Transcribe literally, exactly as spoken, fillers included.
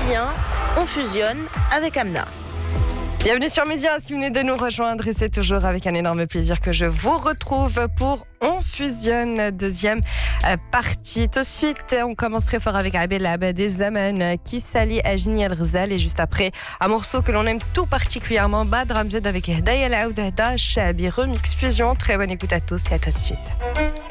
bien, on fusionne avec Amna. Bienvenue sur Média, si vous venez de nous rejoindre, et c'est toujours avec un énorme plaisir que je vous retrouve pour On Fusionne, deuxième partie. Tout de suite, on commence très fort avec Abel Abad Zaman qui s'allie à Jini Al-Ghazal, et juste après, un morceau que l'on aime tout particulièrement, Bad Ramzed avec Hidaya Al-Aouda Shabi Remix Fusion. Très bonne écoute à tous et à tout de suite.